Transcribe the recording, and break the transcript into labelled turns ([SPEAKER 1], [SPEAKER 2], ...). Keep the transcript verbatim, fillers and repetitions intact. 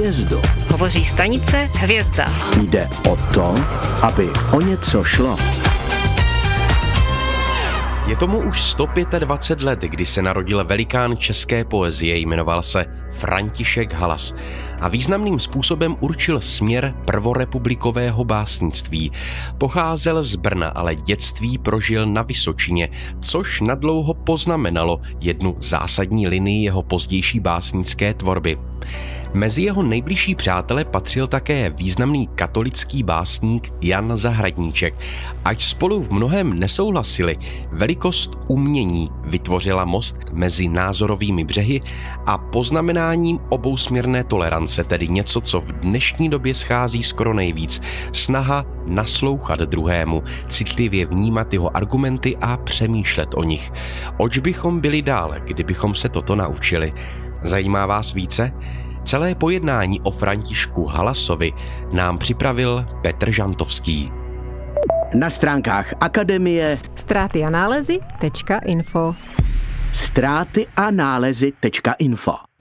[SPEAKER 1] hvězdu.
[SPEAKER 2] Hovoří stanice Hvězda.
[SPEAKER 1] Jde o to, aby o něco šlo.
[SPEAKER 3] Je tomu už sto dvacet pět let, kdy se narodil velikán české poezie, jmenoval se František Halas a významným způsobem určil směr prvorepublikového básnictví. Pocházel z Brna, ale dětství prožil na Vysočině, což nadlouho poznamenalo jednu zásadní linii jeho pozdější básnické tvorby. Mezi jeho nejbližší přátele patřil také významný katolický básník Jan Zahradníček. Ač spolu v mnohém nesouhlasili, velikost umění vytvořila most mezi názorovými břehy a poznamenáním obousměrné tolerance, tedy něco, co v dnešní době schází skoro nejvíc. Snaha naslouchat druhému, citlivě vnímat jeho argumenty a přemýšlet o nich. Oč bychom byli dále, kdybychom se toto naučili? Zajímá vás více? Celé pojednání o Františku Halasovi nám připravil Petr Žantovský.
[SPEAKER 1] Na stránkách Akademie
[SPEAKER 2] Ztráty a nálezy tečka info
[SPEAKER 1] ztráty a nálezy tečka info